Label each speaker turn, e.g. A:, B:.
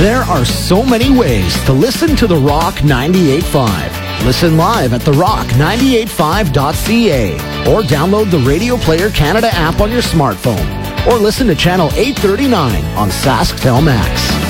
A: There are so many ways to listen to The Rock 98.5. Listen live at therock985.ca or download the Radio Player Canada app on your smartphone or listen to Channel 839 on SaskTel Max.